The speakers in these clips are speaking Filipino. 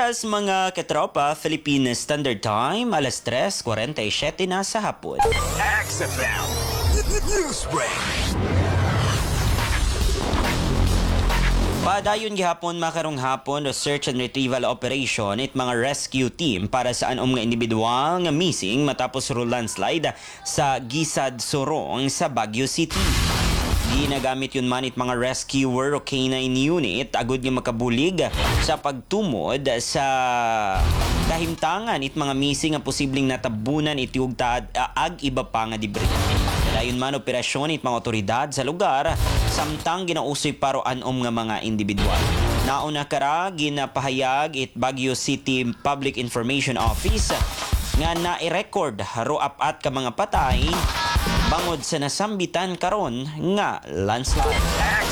Oras mga katropa, Philippine Standard Time, alas 3:47 na sa hapon. XFM News Break. Padayon gihapon makarong hapon o search and retrieval operation it mga rescue team para sa anom nga individual nga missing matapos landslide sa Gisad Sorong sa Baguio City. Ginagamit yun man it mga rescuer o canine unit agud nga makabulig sa pagtumod sa kahimtangan it mga missing nga posibleng natabunan itiug ag iba pa nga debris. Dayon man operasyon it mga otoridad sa lugar samtang ginausoy paro anom nga mga individual. Nauna kara ginapahayag it Baguio City Public Information Office nga na-record ro apat ka mga patay bangod sa nasambitan karon nga landslide.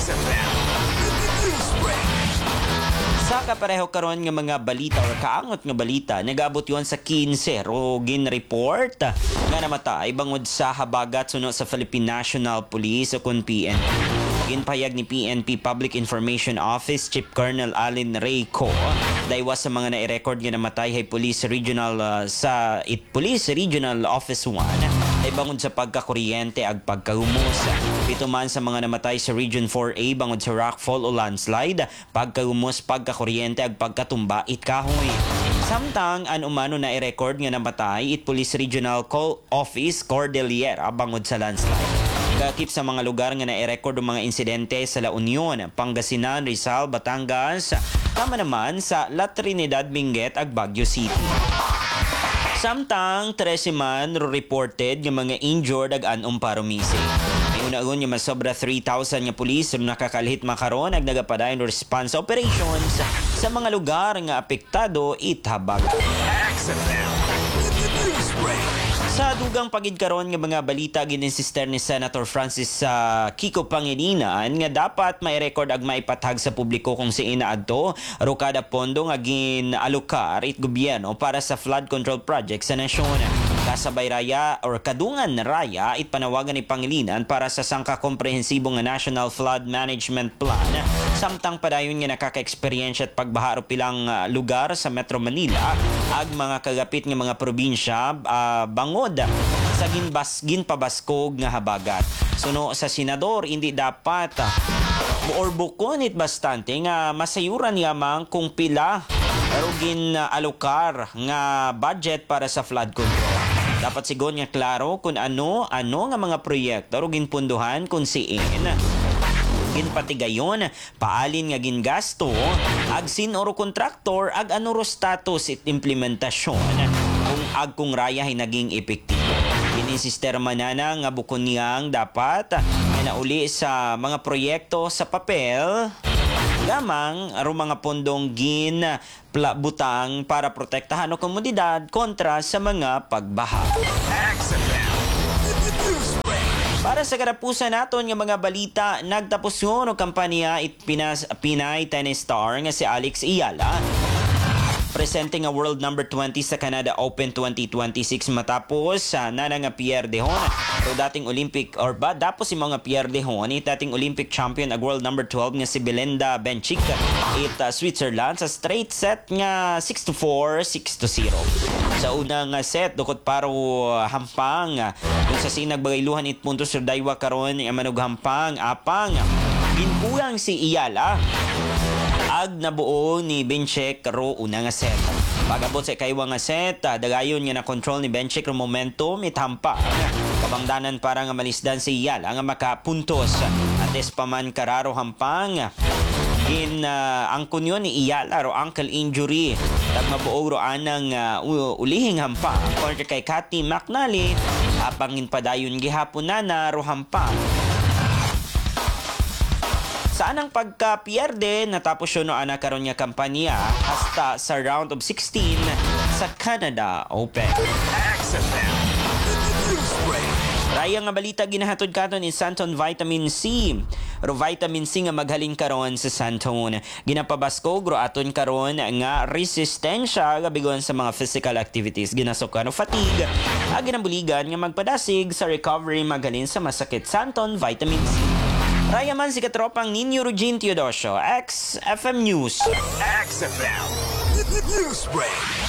Sa kapareho karon nga mga balita or kaangot nga balita, nag-abot yon sa 15 ro gin-report nga namatay bangod sa habagat suno sa Philippine National Police o kun PNP. Ginpahayag ni PNP Public Information Office Chief Colonel Allen Reyco daywas sa mga na-record nga namatay hay Police Regional Police Regional Office 1 ay bangod sa pagkakuryente ag pagkahumos. Pito man sa mga namatay sa Region 4A bangod sa rockfall o landslide, pagkahumos, pagkakuryente ag pagkatumba it kahoy. Samtang umano na i-record nga namatay it Police Regional Office Cordillera bangod sa landslide. Kakip sa mga lugar nga na-record ang mga insidente sa La Union, Pangasinan, Rizal, Batangas, tama naman sa La Trinidad, Benguet ag Baguio City. Samtang 13 man reported nga mga injured ag anom paro missing. May unagon nga masobra 3,000 nga pulis nakakalhit makaron ag nagapadayon response operations sa mga lugar nga apektado ithabag. Sa dugang pagidkaron nga mga balita gininsister ni Senator Francis Kiko Pangilinan nga dapat may record ag maipatag sa publiko kung siina adto ro kada pondo nga ginalokar it gobyerno para sa flood control project sa nasyon. Kasabay raya or kadungan na raya it panawagan ni Pangilinan para sa sangka komprehensibo nga National Flood Management Plan samtang padayon nga nakaka-experience at pagbaha pilang lugar sa Metro Manila ag mga kagapit nga mga probinsya bangod sa ginpabaskog nga habagat. Suno sa senador hindi dapat or bukonit bastante nga masayuran yamang kung pila pero ginalokar nga budget para sa flood control. Dapat sigon nga klaro kung ano nga mga proyekto o ginpunduhan kung siin. Ginpatigayon, paalin nga gingasto, ag sinoro kontraktor, ag anuro status it implementasyon kung raya ay naging epektibo. Gininsister manana nga bukon niyang dapat nauli sa mga proyekto sa papel lamang aron mga pondong butang para protektahan o komunidad kontra sa mga pagbaha. Para sa karapusan naton nga mga balita, nagtapos yun o kampanya it Pinay tennis star nga si Alex Iyala presenting a world number 20 sa Canada Open 2026 matapos nana nga Pierre de Hon o dating Olympic or ba tapos si mga Pierre de Hon dating Olympic champion ag world number 12 nga si Belinda Bencic Switzerland sa straight set nga 6-4, 6-0. Sa unang set dukot paro hampang kung sa sinagbagayluhan it puntos sa daywa karon manog hampang apang ginpulang si Iyala ag nabuo ni Bencic ro una nga set. Pagabot sa ikaywa nga set, dagayon nga na control ni Bencic ro momentum itampa. Kabangdanan para nga malisdan si Iyala nga makapuntos. Antes pa man kararo hampang ang kunyon ni Iyala ro ankle injury. Tag mabuo ro anang ulihing hampang kontra kay Cathy McNally apang padayon gihapon na ro hampang. Sa anang pagka-pierde, natapos yun ana karon nga kampanya hasta sa round of 16 sa Canada Open. Raya nga balita ginahatod katon ni Santon Vitamin C. Ro vitamin C nga maghalin karon sa Santon. Ginapabaskog ro aton karon nga resistensya gabigon sa mga physical activities. Ginasukan o fatigue. Ag ginambuligan nga magpadasig sa recovery maghalin sa masakit. Santon Vitamin C. Raya man si katropang Ninyo Rugin Teodosio, XFM News. XFM News Break.